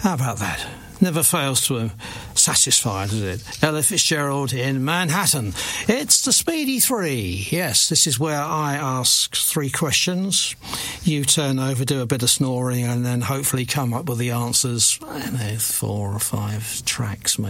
How about that? Never fails to satisfy, does it? Ella Fitzgerald in Manhattan. It's the Speedy 3. Yes, this is where I ask 3 questions. You turn over, do a bit of snoring, and then hopefully come up with the answers. I don't know, 4 or 5 tracks, maybe.